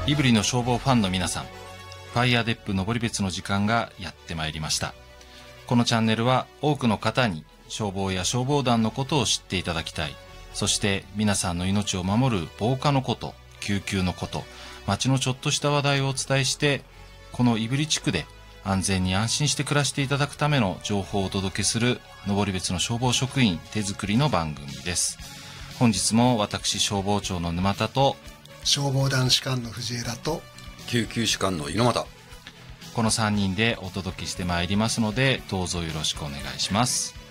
胆振の消防ファンの皆さん、ファイヤーデップ登別の時間がやってまいりました。このチャンネルは多くの方に消防や消防団のことを知っていただきたい、そして皆さんの命を守る防火のこと、救急のこと、街のちょっとした話題をお伝えして、この胆振地区で安全に安心して暮らしていただくための情報をお届けする登別の消防職員手作りの番組です。本日も私消防長の沼田と消防団士官の藤枝と救急士官の猪俣、 この3人でお届けしてまいりますので、どうぞよろしくお願いします。